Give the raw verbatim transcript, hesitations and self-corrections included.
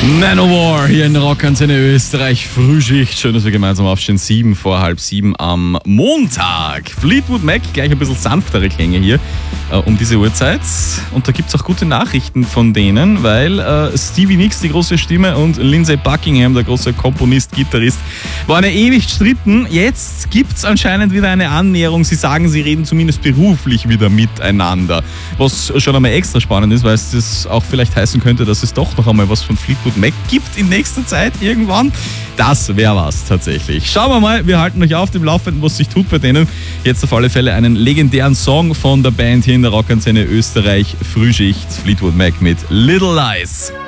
Manowar hier in der Rockantenne Österreich, Frühschicht. Schön, dass wir gemeinsam aufstehen. Sieben vor halb sieben am Montag. Fleetwood Mac, gleich ein bisschen sanftere Klänge hier äh, um diese Uhrzeit. Und da gibt es auch gute Nachrichten von denen, weil äh, Stevie Nicks, die große Stimme, und Lindsey Buckingham, der große Komponist, Gitarrist, waren ja ewig stritten. Jetzt gibt es anscheinend wieder eine Annäherung. Sie sagen, sie reden zumindest beruflich wieder miteinander. Was schon einmal extra spannend ist, weil es das auch vielleicht heißen könnte, dass es doch noch einmal was von Fleetwood Mac gibt in nächster Zeit irgendwann. Das wäre was tatsächlich. Schauen wir mal, wir halten euch auf dem Laufenden, was sich tut bei denen. Jetzt auf alle Fälle einen legendären Song von der Band hier in der Rockantenne Österreich, Frühschicht, Fleetwood Mac mit Little Lies.